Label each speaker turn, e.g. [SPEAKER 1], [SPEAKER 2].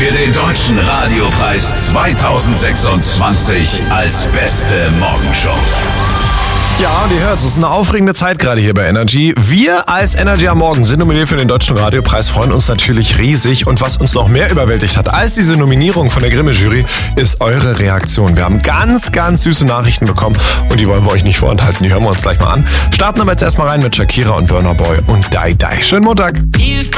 [SPEAKER 1] für den Deutschen Radiopreis 2026 als beste Morgenshow.
[SPEAKER 2] Ja, und ihr hört, es ist eine aufregende Zeit gerade hier bei Energy. Wir als Energy am Morgen sind nominiert für den Deutschen Radiopreis, freuen uns natürlich riesig. Und was uns noch mehr überwältigt hat als diese Nominierung von der Grimme-Jury, ist eure Reaktion. Wir haben ganz, ganz süße Nachrichten bekommen und die wollen wir euch nicht vorenthalten. Die hören wir uns gleich mal an. Starten aber jetzt erstmal rein mit Shakira und Burna Boy und Die Die. Schönen Montag.